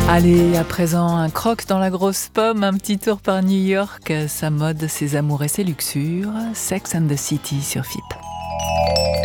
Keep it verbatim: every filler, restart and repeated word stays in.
Allez, à présent, un croc dans la grosse pomme, un petit tour par New York, sa mode, ses amours et ses luxures. Sex and the City sur F I P.